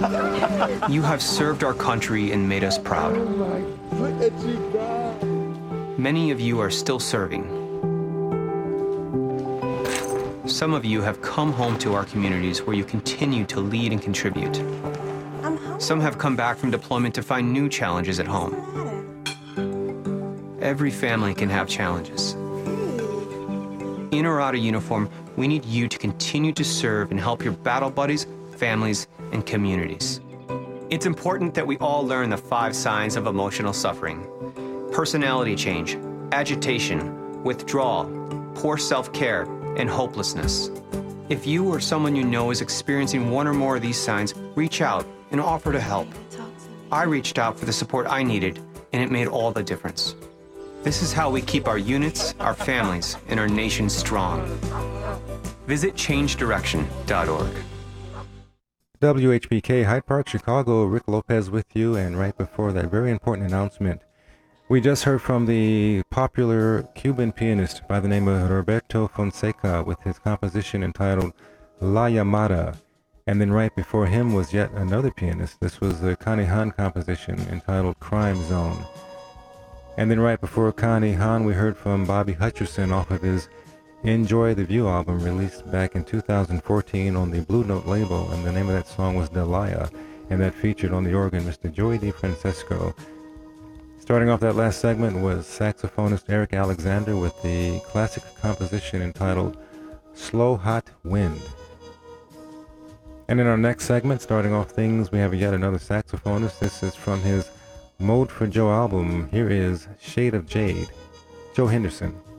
You have served our country and made us proud. Many of you are still serving. Some of you have come home to our communities where you continue to lead and contribute. Some have come back from deployment to find new challenges at home. Every family can have challenges. In or out of uniform, we need you to continue to serve and help your battle buddies, families, and communities. It's important that we all learn the 5 signs of emotional suffering: personality change, agitation, withdrawal, poor self-care, and hopelessness. If you or someone you know is experiencing one or more of these signs, reach out and offer to help. I reached out for the support I needed, and it made all the difference. This is how we keep our units, our families, and our nation strong. Visit changedirection.org. WHBK Hyde Park, Chicago. Rick Lopez with you, and right before that very important announcement, we just heard from the popular Cuban pianist by the name of Roberto Fonseca with his composition entitled La Llamada. And then right before him was yet another pianist. This was the Connie Hahn composition entitled Crime Zone. And then right before Connie Hahn, we heard from Bobby Hutcherson off of his Enjoy the View album released back in 2014 on the Blue Note label. And the name of that song was Delia. And that featured on the organ Mr. Joey DeFrancesco. Starting off that last segment was saxophonist Eric Alexander with the classic composition entitled Slow Hot Wind. And in our next segment, starting off things, we have yet another saxophonist. This is from his Mode for Joe album. Here is Shade of Jade, Joe Henderson.